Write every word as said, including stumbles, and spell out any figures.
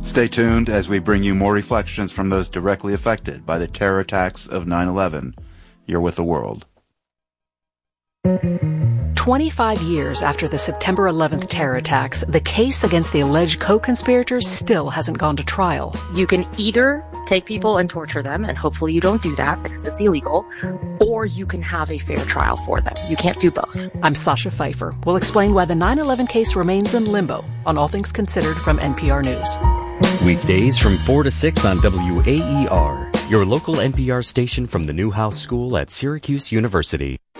Stay tuned as we bring you more reflections from those directly affected by the terror attacks of nine eleven. You're with the world. twenty-five years after the September eleventh terror attacks, the case against the alleged co-conspirators still hasn't gone to trial. You can either take people and torture them, and hopefully you don't do that because it's illegal, or you can have a fair trial for them. You can't do both. I'm Sasha Pfeiffer. We'll explain why the nine eleven case remains in limbo on All Things Considered from N P R News. Weekdays from four to six on W A E R, your local N P R station from the Newhouse School at Syracuse University.